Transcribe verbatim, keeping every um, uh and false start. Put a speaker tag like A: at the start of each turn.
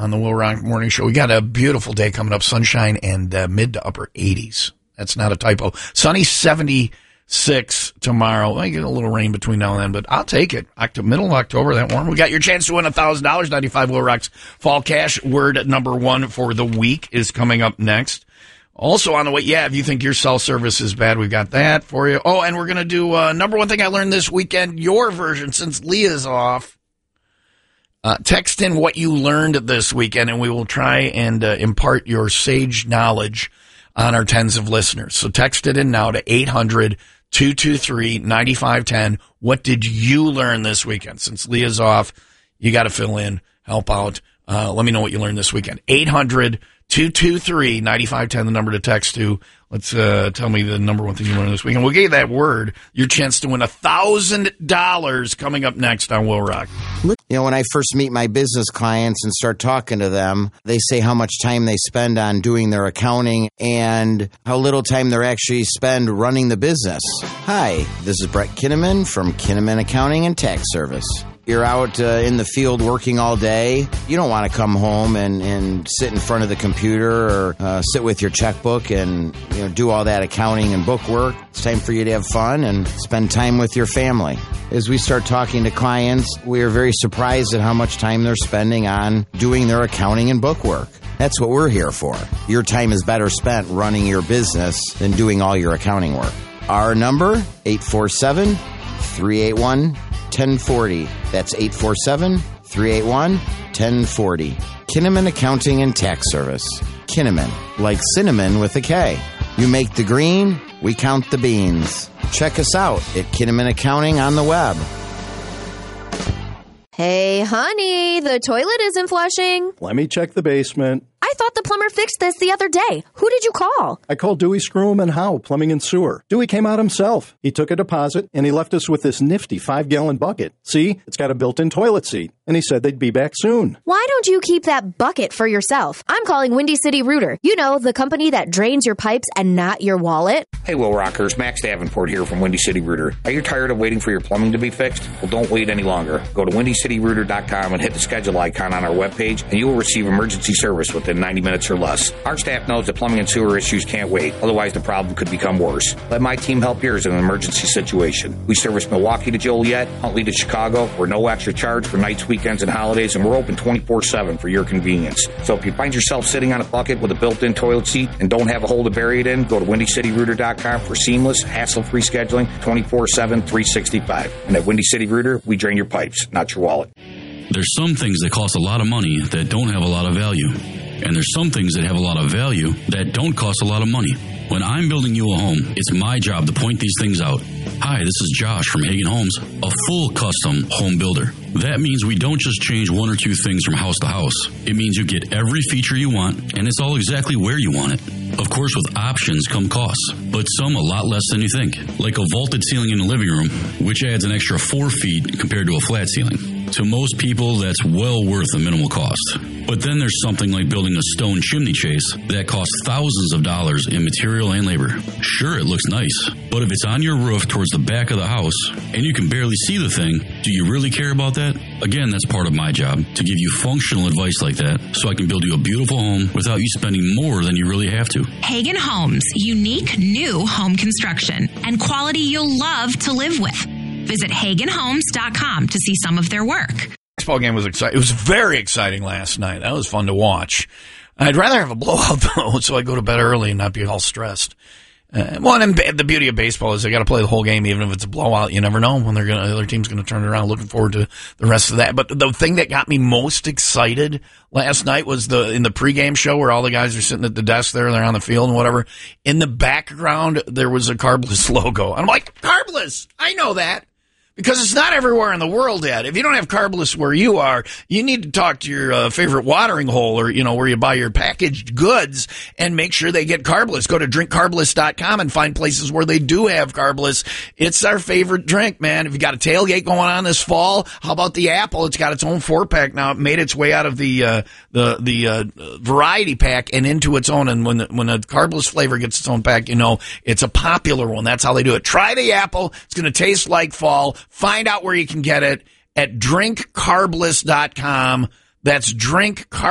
A: on the Will Rock Morning Show. We got a beautiful day coming up, sunshine and uh, mid to upper eighties. That's not a typo. Sunny seventy-six tomorrow. I get a little rain between now and then, but I'll take it. October, middle of October, that warm. We got your chance to win one thousand dollars. ninety-five Will Rock's Fall Cash. Word number one for the week is coming up next. Also on the way, yeah, if you think your cell service is bad, we've got that for you. Oh, and we're going to do uh, number one thing I learned this weekend, your version, since Leah's off. Uh, text in what you learned this weekend, and we will try and uh, impart your sage knowledge on our tens of listeners. So text it in now to eight hundred, two two three, nine five one zero. What did you learn this weekend? Since Leah's off, you got to fill in, help out. Uh, let me know what you learned this weekend. eight hundred, two two three, nine five one zero, the number to text to. Let's uh, tell me the number one thing you learned this weekend. We'll give you that word. Your chance to win one thousand dollars coming up next on Will Rock.
B: You know, when I first meet my business clients and start talking to them, they say how much time they spend on doing their accounting and how little time they actually spend running the business. Hi, this is Brett Kinnaman from Kinnaman Accounting and Tax Service. You're out uh, in the field working all day. You don't want to come home and, and sit in front of the computer or uh, sit with your checkbook and you know do all that accounting and book work. It's time for you to have fun and spend time with your family. As we start talking to clients, we are very surprised at how much time they're spending on doing their accounting and book work. That's what we're here for. Your time is better spent running your business than doing all your accounting work. Our number, eight four seven, three eight one, one zero four zero. That's eight four seven, three eight one, one zero four zero. Kinnaman Accounting and Tax Service. Kinnaman, like cinnamon with a K. You make the green, we count the beans. Check us out at Kinnaman Accounting on the web.
C: Hey, honey, the toilet isn't flushing.
D: Let me check the basement.
C: I thought the plumber fixed this the other day. Who did you call?
D: I called Dewey Scroom and Howe Plumbing and Sewer. Dewey came out himself. He took a deposit, and he left us with this nifty five-gallon bucket. See? It's got a built-in toilet seat. And he said they'd be back soon.
C: Why don't you keep that bucket for yourself? I'm calling Windy City Rooter. You know, the company that drains your pipes and not your wallet.
E: Hey, Will Rockers. Max Davenport here from Windy City Rooter. Are you tired of waiting for your plumbing to be fixed? Well, don't wait any longer. Go to windy city rooter dot com and hit the schedule icon on our webpage, and you will receive emergency service within ninety minutes or less. Our staff knows that plumbing and sewer issues can't wait. Otherwise, the problem could become worse. Let my team help yours in an emergency situation. We service Milwaukee to Joliet, Huntley to Chicago. We're no extra charge for nights, weekends, and holidays, and we're open twenty-four seven for your convenience. So if you find yourself sitting on a bucket with a built-in toilet seat and don't have a hole to bury it in, go to windy city rooter dot com for seamless, hassle-free scheduling twenty-four seven, three sixty-five. And at Windy City Rooter, we drain your pipes, not your wallet.
F: There's some things that cost a lot of money that don't have a lot of value. And there's some things that have a lot of value that don't cost a lot of money. When I'm building you a home, it's my job to point these things out. Hi, this is Josh from Hagen Homes, a full custom home builder. That means we don't just change one or two things from house to house. It means you get every feature you want, and it's all exactly where you want it. Of course, with options come costs, but some a lot less than you think. Like a vaulted ceiling in the living room, which adds an extra four feet compared to a flat ceiling. To most people, that's well worth the minimal cost. But then there's something like building a stone chimney chase that costs thousands of dollars in material and labor. Sure, it looks nice, but if it's on your roof towards the back of the house and you can barely see the thing, do you really care about that? Again, that's part of my job, to give you functional advice like that so I can build you a beautiful home without you spending more than you really have to.
G: Hagen Homes, unique new home construction and quality you'll love to live with. Visit hagen homes dot com to see some of their work.
A: Baseball game was exciting. It was very exciting last night. That was fun to watch. I'd rather have a blowout, though, so I go to bed early and not be all stressed. Uh, well, and the beauty of baseball is they got to play the whole game, even if it's a blowout. You never know when they're gonna, the other team's going to turn it around. Looking forward to the rest of that. But the thing that got me most excited last night was the in the pregame show where all the guys are sitting at the desk there, they're on the field and whatever. In the background, there was a Carbless logo. I'm like, Carbless, I know that. Because it's not everywhere in the world yet. If you don't have Carbless where you are, you need to talk to your uh, favorite watering hole or, you know, where you buy your packaged goods and make sure they get Carbless. Go to drink carbless dot com and find places where they do have Carbless. It's our favorite drink, man. If you got a tailgate going on this fall, how about the Apple? It's got its own four-pack now. It made its way out of the uh, the the uh, variety pack and into its own. And when the, when a Carbless flavor gets its own pack, you know it's a popular one. That's how they do it. Try the Apple. It's going to taste like fall. Find out where you can get it at drink carbless dot com. That's drink carbless.